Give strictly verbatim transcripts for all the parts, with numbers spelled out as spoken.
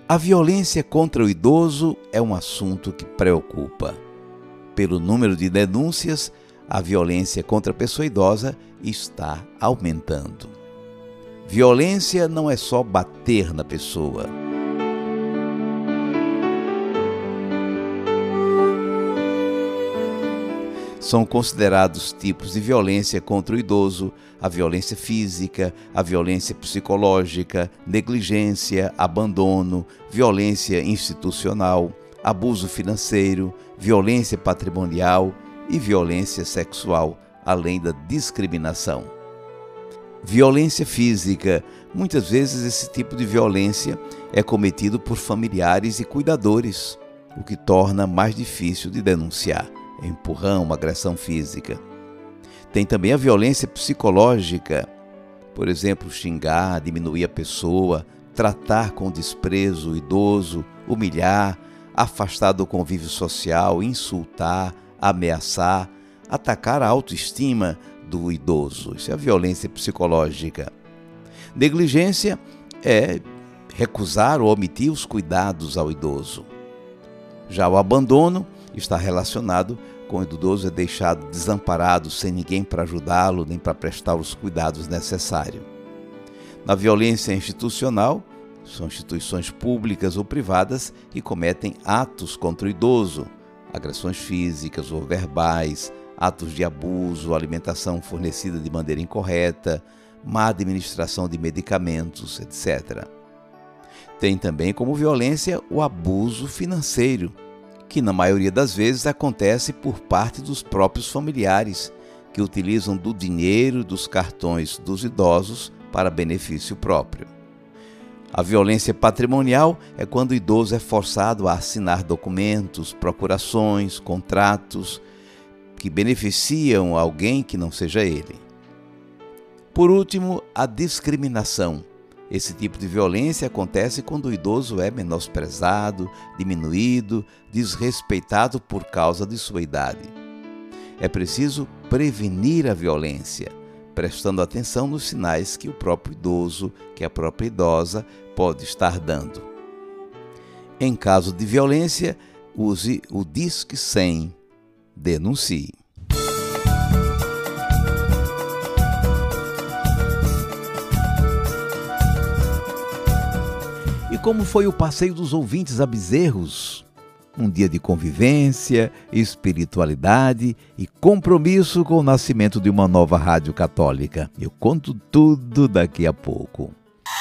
A violência contra o idoso é um assunto que preocupa. Pelo número de denúncias, a violência contra a pessoa idosa está aumentando. Violência não é só bater na pessoa. São considerados tipos de violência contra o idoso: a violência física, a violência psicológica, negligência, abandono, violência institucional, abuso financeiro, violência patrimonial e violência sexual, além da discriminação. Violência física. Muitas vezes esse tipo de violência é cometido por familiares e cuidadores, o que torna mais difícil de denunciar. Empurrão, uma agressão física. Tem também a violência psicológica, por exemplo, xingar, diminuir a pessoa, tratar com desprezo o idoso, humilhar, afastar do convívio social, insultar, ameaçar, atacar a autoestima do idoso. Isso é a violência psicológica. Negligência é recusar ou omitir os cuidados ao idoso. Já o abandono está relacionado com o idoso é deixado desamparado, sem ninguém para ajudá-lo, nem para prestar os cuidados necessários. Na violência institucional, são instituições públicas ou privadas que cometem atos contra o idoso, agressões físicas ou verbais, atos de abuso, alimentação fornecida de maneira incorreta, má administração de medicamentos, etcétera. Tem também como violência o abuso financeiro, que na maioria das vezes acontece por parte dos próprios familiares, que utilizam do dinheiro dos cartões dos idosos para benefício próprio. A violência patrimonial é quando o idoso é forçado a assinar documentos, procurações, contratos que beneficiam alguém que não seja ele. Por último, a discriminação. Esse tipo de violência acontece quando o idoso é menosprezado, diminuído, desrespeitado por causa de sua idade. É preciso prevenir a violência, prestando atenção nos sinais que o próprio idoso, que a própria idosa pode estar dando. Em caso de violência, use o Disque cem. Denuncie. E como foi o passeio dos ouvintes a Bezerros? Um dia de convivência, espiritualidade e compromisso com o nascimento de uma nova rádio católica. Eu conto tudo daqui a pouco.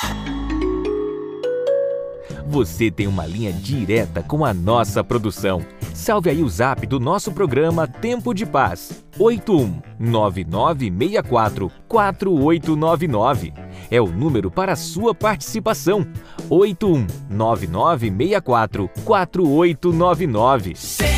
Você tem uma linha direta com a nossa produção. Salve aí o zap do nosso programa Tempo de Paz. oito um nove nove seis quatro quatro oito nove nove. É o número para a sua participação. oito um nove nove seis quatro quatro oito nove nove.